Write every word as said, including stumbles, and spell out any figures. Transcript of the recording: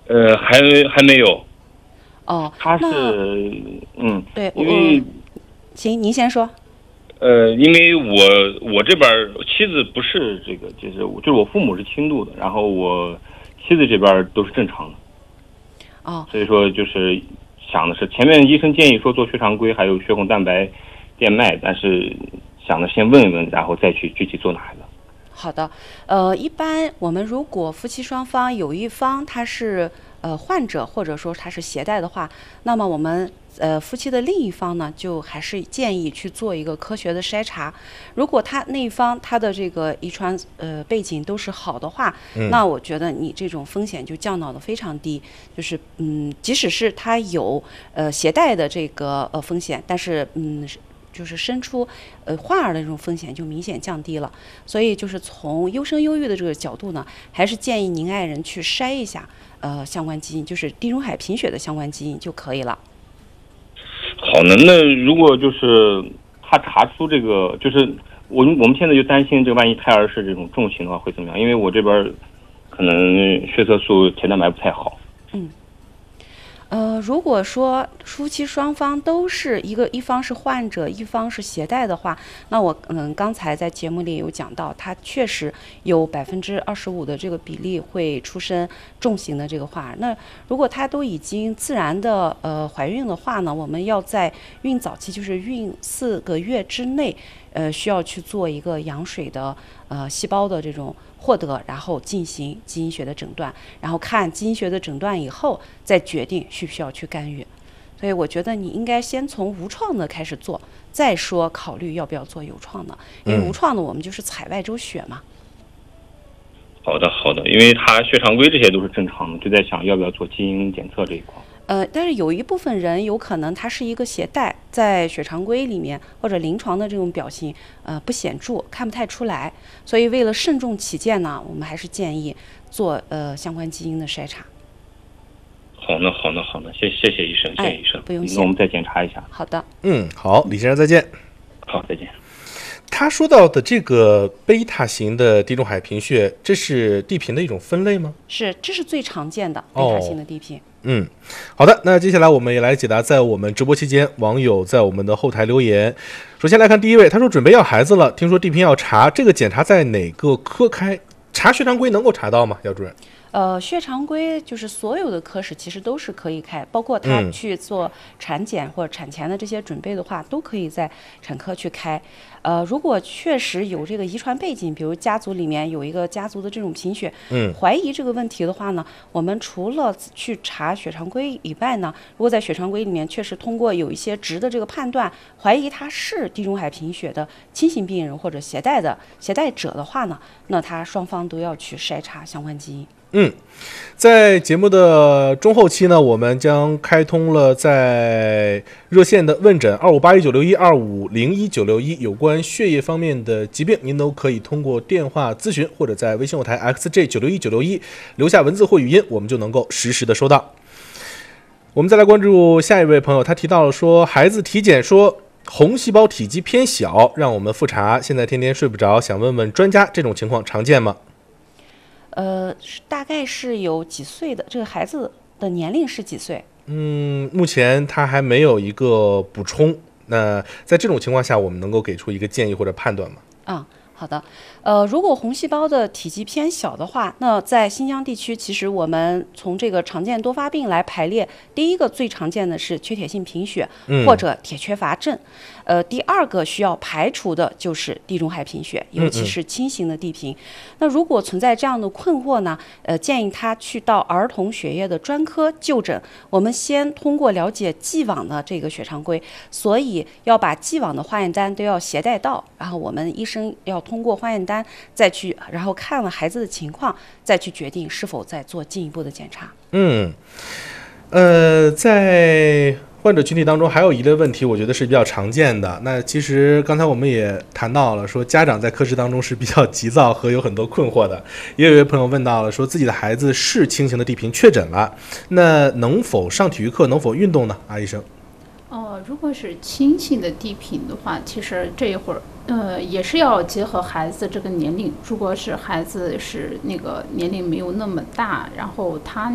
呃，还还没有。 哦， 他是嗯， 对， 因为行，您先说。 呃，因为我我这边妻子不是这个，就是就是我父母是轻度的，然后我妻子这边都是正常的。 哦， 所以说就是想的是，前面医生建议说做血常规还有血红蛋白电脉，但是想着先问一问，然后再去具体做哪一个。 好的，呃，一般我们如果夫妻双方有一方他是呃患者，或者说他是携带的话，那么我们呃夫妻的另一方呢，就还是建议去做一个科学的筛查。如果他那一方他的这个遗传呃背景都是好的话， 嗯、 那我觉得你这种风险就降到的非常低。就是嗯，即使是他有呃携带的这个呃风险，但是嗯。就是生出呃患儿的这种风险就明显降低了，所以就是从优生优育的这个角度呢，还是建议您爱人去筛一下呃相关基因，就是地中海贫血的相关基因就可以了。 好呢，那如果就是他查出这个，就是我我们现在就担心这个万一胎儿是这种重型的话会怎么样？因为我这边可能血色素铁蛋白不太好。 嗯。呃，如果说夫妻双方都是一个一方是患者，一方是携带的话，那我嗯刚才在节目里有讲到，它确实有百分之二十五的这个比例会出生重型的这个患儿。那如果它都已经自然的呃怀孕的话呢，我们要在孕早期，就是孕四个月之内，呃需要去做一个羊水的呃细胞的这种获得，然后进行基因学的诊断，然后看基因学的诊断以后，再决定需不需要去干预。所以我觉得你应该先从无创的开始做，再说考虑要不要做有创的，因为无创的我们就是采外周血嘛。 好的，好的，因为他血常规这些都是正常的，就在想要不要做基因检测这一块。 呃，但是有一部分人有可能他是一个携带，在血常规里面或者临床的这种表现，呃，不显著，看不太出来。所以为了慎重起见呢，我们还是建议做呃相关基因的筛查。 好呢，好呢，好呢，谢谢谢医生，谢谢医生。 哎、不用谢。 那我们再检查一下。 好的。 嗯，好，李先生再见。 好，再见。 他说到的这个贝塔型的地中海贫血，这是地贫的一种分类吗？ 是，这是最常见的贝塔型的地贫。哦嗯，好的，那接下来我们也来解答在我们直播期间网友在我们的后台留言。首先来看第一位，他说准备要孩子了，听说地贫要查，这个检查在哪个科开？查血常规能够查到吗？姚主任？ 呃，血常规就是所有的科室其实都是可以开，包括他去做产检或者产前的这些准备的话，嗯、都可以在产科去开。呃，如果确实有这个遗传背景，比如家族里面有一个家族的这种贫血， 嗯， 怀疑这个问题的话呢，我们除了去查血常规以外呢，如果在血常规里面确实通过有一些值的这个判断，怀疑他是地中海贫血的亲型病人或者携带的携带者的话呢，那他双方都要去筛查相关基因。 嗯，在节目的中后期呢，我们将开通了在热线的问诊二五八一九六一二五零一九六一，有关血液方面的疾病，您都可以通过电话咨询，或者在微信后台 X J 九六一九六一留下文字或语音，我们就能够实时的收到。我们再来关注下一位朋友，他提到了说孩子体检说红细胞体积偏小，让我们复查，现在天天睡不着，想问问专家，这种情况常见吗？ 呃，大概是有几岁的？这个孩子的年龄是几岁？ 嗯，目前他还没有一个补充。那在这种情况下，我们能够给出一个建议或者判断吗？ 嗯，好的。呃，如果红细胞的体积偏小的话，那在新疆地区，其实我们从这个常见多发病来排列，第一个最常见的是缺铁性贫血或者铁缺乏症，嗯、呃，第二个需要排除的就是地中海贫血，尤其是轻型的地贫。嗯嗯那如果存在这样的困惑呢，呃，建议他去到儿童血液的专科就诊。我们先通过了解既往的这个血常规，所以要把既往的化验单都要携带到，然后我们医生要通过化验单再去，然后看了孩子的情况，再去决定是否再做进一步的检查。 嗯，呃，在患者群体当中还有一类问题，我觉得是比较常见的。那其实刚才我们也谈到了，说家长在科室当中是比较急躁和有很多困惑的。也有一位朋友问到了，说自己的孩子是轻型的地贫确诊了，那能否上体育课，能否运动呢？啊，医生。 哦，如果是轻性的地贫的话，其实这一会儿，呃，也是要结合孩子这个年龄。如果是孩子是那个年龄没有那么大，然后他